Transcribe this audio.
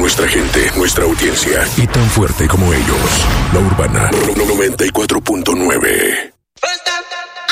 nuestra gente, nuestra audiencia. Y tan fuerte como ellos. La Urbana 94.9.